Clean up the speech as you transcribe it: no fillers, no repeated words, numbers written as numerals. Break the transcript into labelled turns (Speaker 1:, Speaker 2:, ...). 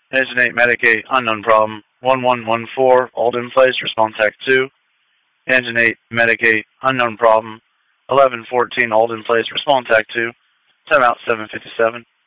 Speaker 1: Engine 8, Medic 8, unknown problem. 1114, hold in place, respond TAC 2. Engine 8, Medic 8, unknown problem. 1114, hold in place, respond TAC 2. Timeout 757.